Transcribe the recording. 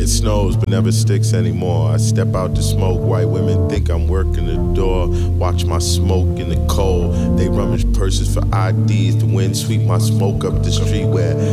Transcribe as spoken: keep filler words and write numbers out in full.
snows but never sticks anymore. I step out to smoke, white women think I'm working the door. Watch my smoke in the cold. They rummage purses for I Ds. The wind sweep my smoke up the street where